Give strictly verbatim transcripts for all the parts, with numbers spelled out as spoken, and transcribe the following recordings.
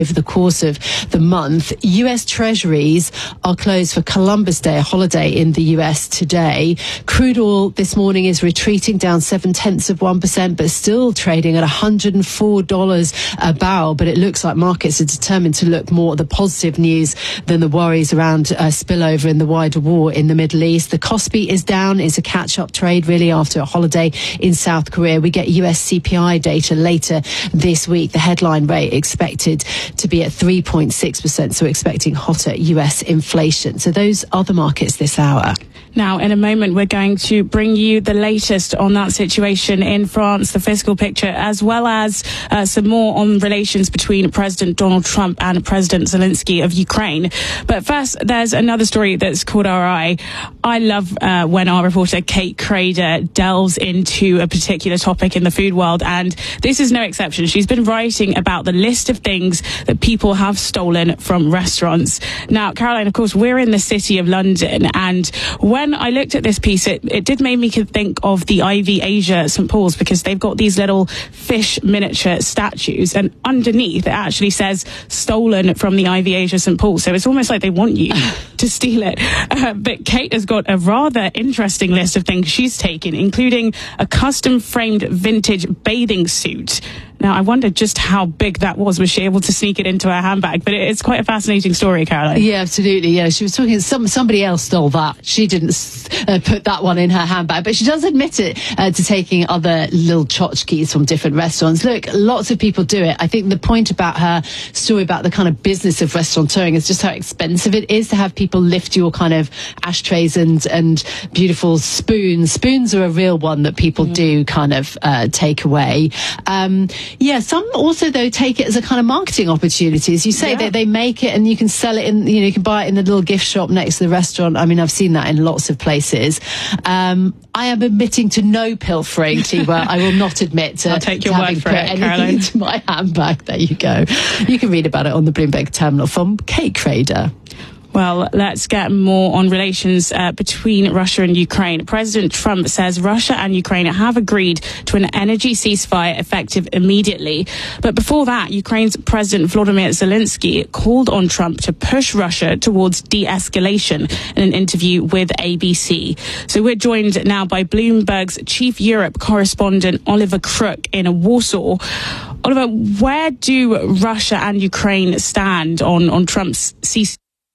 over the course of the month. U S Treasuries are closed for Columbus Day, a holiday in the U S today. Crude oil this morning is retreating down seven tenths of one percent, but still trading at one hundred four dollars a barrel. But it looks like markets are determined to look more at the positive news than the worries around uh, spillover in the wider war in the Middle East. The Kospi is down. It's a catch-up trade really after a holiday in South Korea. We get U S C P I data later this week. The headline rate expected to be at three point six percent, so expecting hotter U S inflation. So those are the markets this hour. Now, in a moment, we're going to bring you the latest on that situation in France, the fiscal picture, as well as uh, some more on relations between President Donald Trump and President Zelensky of Ukraine. But first, there's another story that's caught our eye. I love uh, when our reporter Kate Crader delves into a particular topic in the food world, and this is no exception. She's been writing about the list of things that people have stolen from restaurants. Now, Caroline, of course, we're in the city of London, and when When I looked at this piece, it, it did make me think of the I V Asia Saint Paul's, because they've got these little fish miniature statues, and underneath it actually says stolen from the I V Asia Saint Paul's. So it's almost like they want you to steal it. Uh, but Kate has got a rather interesting list of things she's taken, including a custom framed vintage bathing suit. Now, I wondered just how big that was. Was she able to sneak it into her handbag? But it's quite a fascinating story, Caroline. Yeah, absolutely. Yeah, she was talking, some, somebody else stole that. She didn't uh, put that one in her handbag, but she does admit it uh, to taking other little tchotchkes from different restaurants. Look, lots of people do it. I think the point about her story about the kind of business of restaurateuring is just how expensive it is to have people lift your kind of ashtrays and, and beautiful spoons. Spoons are a real one that people mm. do kind of uh, take away. Um, Yeah, some also, though, take it as a kind of marketing opportunity. As you say, yeah. they, they make it and you can sell it in, you know, you can buy it in the little gift shop next to the restaurant. I mean, I've seen that in lots of places. Um, I am admitting to no pilfering, Tiwa. I will not admit to, I'll take your to word having for put it, anything Caroline. into my handbag. There you go. You can read about it on the Bloomberg Terminal from Kate Crader. Well, let's get more on relations uh, between Russia and Ukraine. President Trump says Russia and Ukraine have agreed to an energy ceasefire effective immediately. But before that, Ukraine's President Volodymyr Zelensky called on Trump to push Russia towards de-escalation in an interview with A B C. So we're joined now by Bloomberg's chief Europe correspondent, Oliver Crook, in Warsaw. Oliver, where do Russia and Ukraine stand on, on Trump's ceasefire?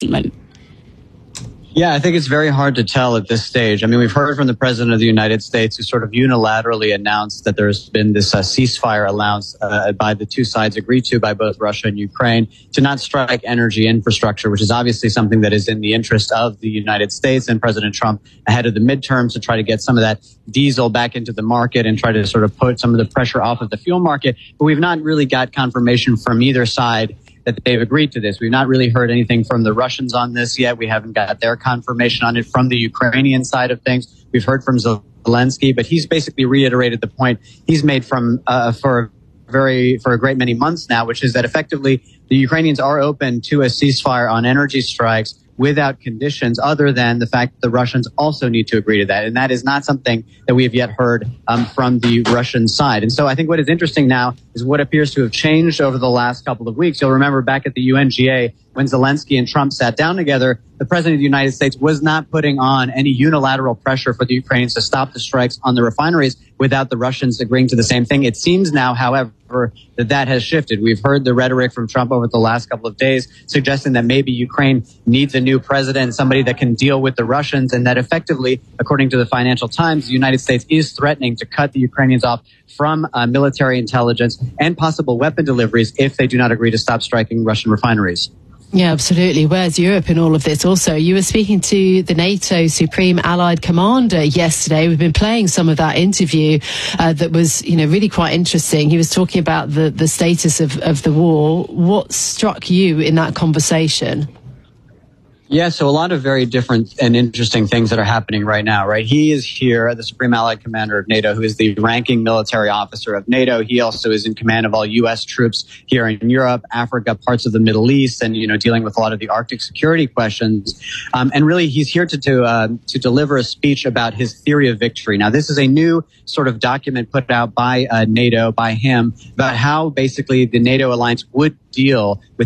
Yeah, I think it's very hard to tell at this stage. I mean, we've heard from the president of the United States, who sort of unilaterally announced that there's been this uh, ceasefire allowance uh, by the two sides agreed to by both Russia and Ukraine to not strike energy infrastructure, which is obviously something that is in the interest of the United States and President Trump ahead of the midterms, to try to get some of that diesel back into the market and try to sort of put some of the pressure off of the fuel market. But we've not really got confirmation from either side that they've agreed to this. We've not really heard anything from the Russians on this yet. We haven't got their confirmation on it from the Ukrainian side of things. We've heard from Zelensky, but he's basically reiterated the point he's made from uh, for very for a great many months now, which is that effectively the Ukrainians are open to a ceasefire on energy strikes without conditions, other than the fact that the Russians also need to agree to that. And that is not something that we have yet heard um, from the Russian side. And so I think what is interesting now is what appears to have changed over the last couple of weeks. You'll remember back at the U N G A, when Zelensky and Trump sat down together, the president of the United States was not putting on any unilateral pressure for the Ukrainians to stop the strikes on the refineries without the Russians agreeing to the same thing. It seems now, however, that that has shifted. We've heard the rhetoric from Trump over the last couple of days suggesting that maybe Ukraine needs a new president, somebody that can deal with the Russians, and that effectively, according to the Financial Times, the United States is threatening to cut the Ukrainians off from uh, military intelligence and possible weapon deliveries if they do not agree to stop striking Russian refineries. Yeah, absolutely. Where's Europe in all of this? Also, you were speaking to the NATO Supreme Allied Commander yesterday. We've been playing some of that interview uh, that was, you know, really quite interesting. He was talking about the, the status of, of the war. What struck you in that conversation? Yeah, so a lot of very different and interesting things that are happening right now, right? He is here, the Supreme Allied Commander of NATO, who is the ranking military officer of NATO. He also is in command of all U S troops here in Europe, Africa, parts of the Middle East, and, you know, dealing with a lot of the Arctic security questions. Um, and really, he's here to to, uh, to deliver a speech about his theory of victory. Now, this is a new sort of document put out by uh, NATO, by him, about how basically the NATO alliance would deal with